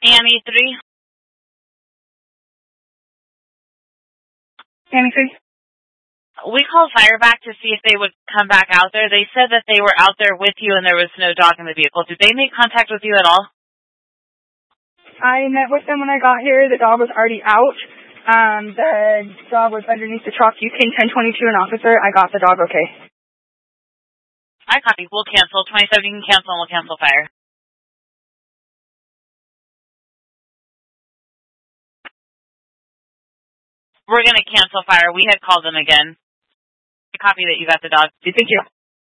Annie 3. Annie 3. We called fire back to see if they would come back out there. They said that they were out there with you and there was no dog in the vehicle. Did they make contact with you at all? I met with them when I got here. The dog was already out. The dog was underneath the truck. You came 1022 an officer. I got the dog okay. I copy. We'll cancel. 27, you can cancel and we'll cancel fire. We're going to cancel fire. We had called them again. I copy that you got the dog. Thank you.